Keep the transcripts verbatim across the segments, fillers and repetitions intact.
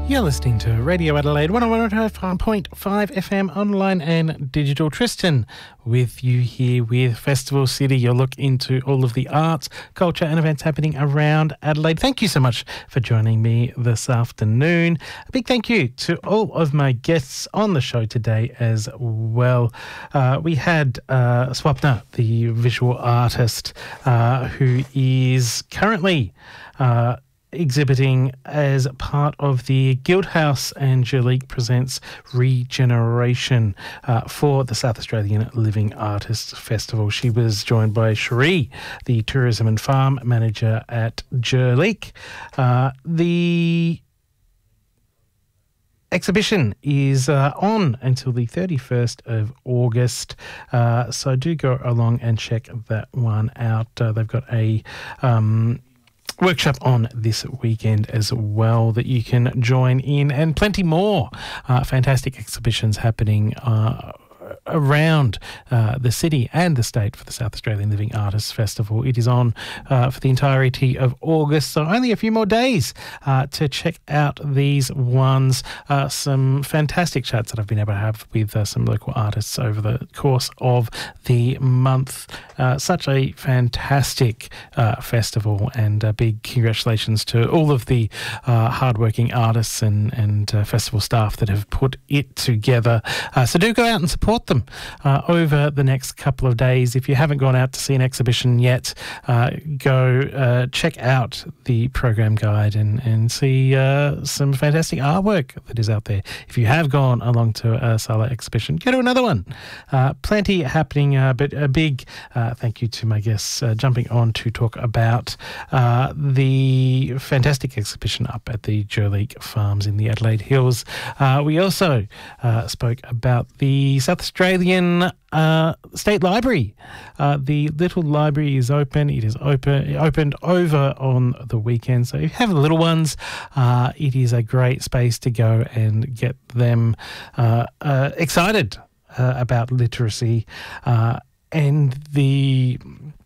You're listening to Radio Adelaide one oh one point five F M online and digital. Tristan with you here with Festival City, your look into all of the arts, culture and events happening around Adelaide. Thank you so much for joining me this afternoon. A big thank you to all of my guests on the show today as well. Uh, we had uh, Swapna, the visual artist, uh, who is currently Uh, exhibiting as part of the Guildhouse and Angelique Presents Regeneration uh, for the South Australian Living Artists Festival. She was joined by Cherie, the Tourism and Farm Manager at Angelique. Uh, the exhibition is uh, on until the thirty-first of August, uh, so do go along and check that one out. Uh, they've got a Um, workshop on this weekend as well that you can join in, and plenty more uh, fantastic exhibitions happening uh, around uh, the city and the state for the South Australian Living Artists Festival. It is on uh, for the entirety of August, so only a few more days uh, to check out these ones. Uh, some fantastic chats that I've been able to have with uh, some local artists over the course of the month. Uh, such a fantastic uh, festival, and a big congratulations to all of the uh, hardworking artists and, and uh, festival staff that have put it together. Uh, so do go out and support them uh, over the next couple of days. If you haven't gone out to see an exhibition yet, uh, go uh, check out the program guide and, and see uh, some fantastic artwork that is out there. If you have gone along to a Sala exhibition, go to another one. Uh, plenty happening, uh, but a big uh, thank you to my guests uh, jumping on to talk about uh, the fantastic exhibition up at the Angelique Farms in the Adelaide Hills. Uh, we also uh, spoke about the South Australian uh, State Library. Uh, the little library is open. It is open. It opened over on the weekend. So if you have little ones, uh, it is a great space to go and get them uh, uh, excited uh, about literacy. Uh, and the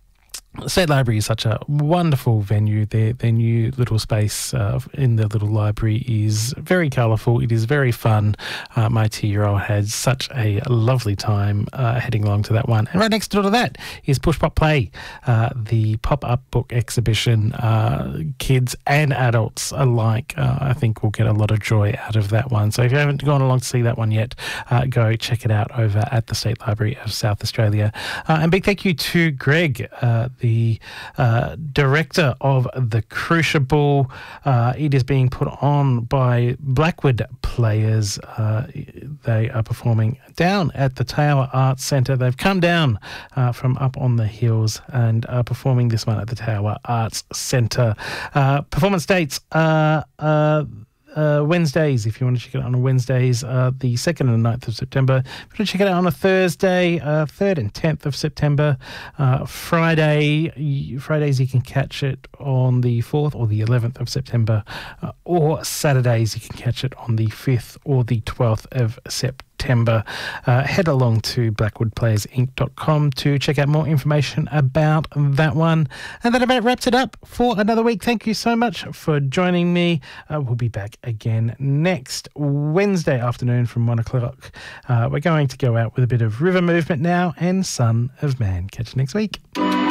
State Library is such a wonderful venue. Their, their new little space uh, in the little library is very colourful. It is very fun. Uh, my two-year-old had such a lovely time uh, heading along to that one. And right next door to that is Push Pop Play, uh, the pop-up book exhibition. Uh, kids and adults alike, uh, I think, will get a lot of joy out of that one. So if you haven't gone along to see that one yet, uh, go check it out over at the State Library of South Australia. Uh, and big thank you to Greg, uh, the the uh, director of The Crucible. Uh, it is being put on by Blackwood Players. Uh, they are performing down at the Tower Arts Centre. They've come down uh, from up on the hills and are performing this one at the Tower Arts Centre. Uh, performance dates are uh, Uh, Wednesdays, if you want to check it out on Wednesdays, uh, the second and the ninth of September. If you want to check it out on a Thursday, uh, third and tenth of September. Uh, Friday, Fridays you can catch it on the fourth or the eleventh of September, uh, or Saturdays you can catch it on the fifth or the twelfth of September. September. Uh, head along to blackwood players inc dot com to check out more information about that one. And that about wraps it up for another week. Thank you so much for joining me. Uh, we'll be back again next Wednesday afternoon from one o'clock. Uh, we're going to go out with a bit of River Movement now and Son of Man. Catch you next week.